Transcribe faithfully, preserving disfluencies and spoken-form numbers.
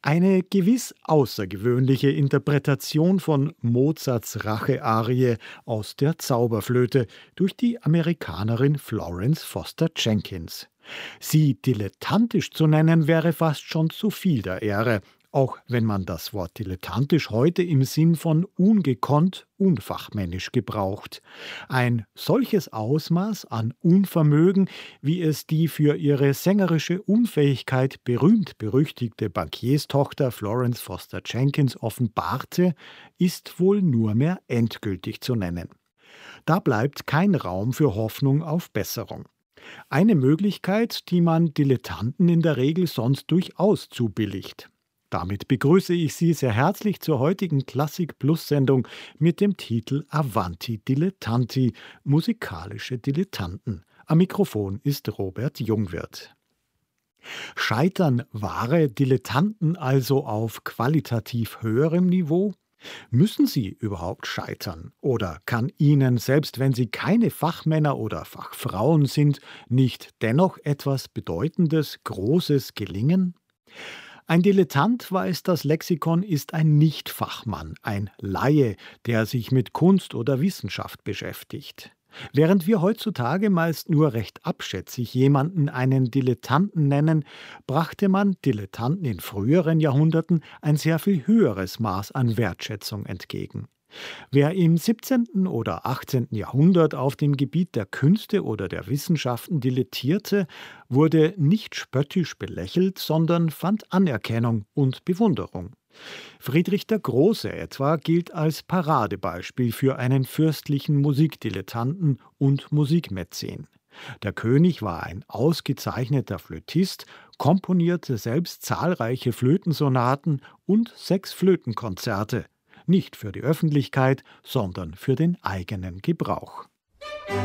Eine gewiss außergewöhnliche Interpretation von Mozarts Rachearie aus der Zauberflöte durch die Amerikanerin Florence Foster Jenkins. Sie dilettantisch zu nennen, wäre fast schon zu viel der Ehre, auch wenn man das Wort dilettantisch heute im Sinn von ungekonnt, unfachmännisch gebraucht. Ein solches Ausmaß an Unvermögen, wie es die für ihre sängerische Unfähigkeit berühmt-berüchtigte Bankierstochter Florence Foster Jenkins offenbarte, ist wohl nur mehr endgültig zu nennen. Da bleibt kein Raum für Hoffnung auf Besserung. Eine Möglichkeit, die man Dilettanten in der Regel sonst durchaus zubilligt. Damit begrüße ich Sie sehr herzlich zur heutigen Klassik-Plus-Sendung mit dem Titel Avanti Dilettanti, musikalische Dilettanten. Am Mikrofon ist Robert Jungwirth. Scheitern wahre Dilettanten also auf qualitativ höherem Niveau? Müssen sie überhaupt scheitern? Oder kann ihnen, selbst wenn sie keine Fachmänner oder Fachfrauen sind, nicht dennoch etwas Bedeutendes, Großes gelingen? Ein Dilettant, weiß das Lexikon, ist ein Nichtfachmann, ein Laie, der sich mit Kunst oder Wissenschaft beschäftigt. Während wir heutzutage meist nur recht abschätzig jemanden einen Dilettanten nennen, brachte man Dilettanten in früheren Jahrhunderten ein sehr viel höheres Maß an Wertschätzung entgegen. Wer im siebzehnten oder achtzehnten Jahrhundert auf dem Gebiet der Künste oder der Wissenschaften dilettierte, wurde nicht spöttisch belächelt, sondern fand Anerkennung und Bewunderung. Friedrich der Große etwa gilt als Paradebeispiel für einen fürstlichen Musikdilettanten und Musikmäzen. Der König war ein ausgezeichneter Flötist, komponierte selbst zahlreiche Flötensonaten und sechs Flötenkonzerte. Nicht für die Öffentlichkeit, sondern für den eigenen Gebrauch.